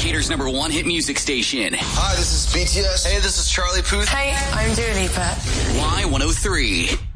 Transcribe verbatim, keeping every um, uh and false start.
Decatur's number one hit music station. Hi, this is B T S. Hey, this is Charlie Puth. Hey, I'm Dua Lipa. Y one oh three.